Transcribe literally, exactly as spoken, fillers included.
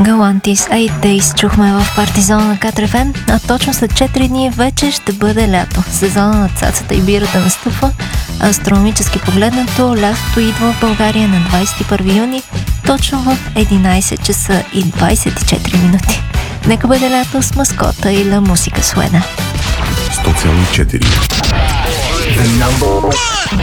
Galantis Eight Days чухме в Партизон на Катар Еф Ем, а точно след четири дни вече ще бъде лято. Сезона на цацата и бирата настъпва. Астрономически погледнато, лятото идва в България на двадесет и първи юни, точно в единадесет часа и двадесет и четири минути. Нека бъде лято с маскота и La Música Suena. сто цяло и четири.